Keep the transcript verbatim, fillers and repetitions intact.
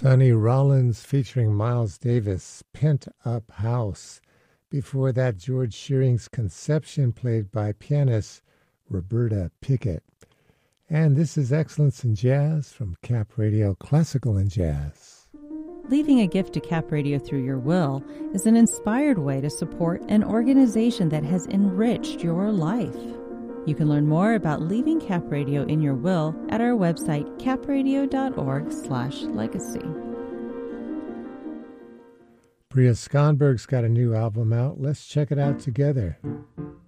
Sonny Rollins featuring Miles Davis, Pent Up House. Before that, George Shearing's Conception, played by pianist Roberta Pickett. And this is Excellence in Jazz from Cap Radio Classical and Jazz. Leaving a gift to Cap Radio through your will is an inspired way to support an organization that has enriched your life. You can learn more about leaving Cap Radio in your will at our website, capradio.org slash legacy. Bria Skonberg's got a new album out. Let's check it out together.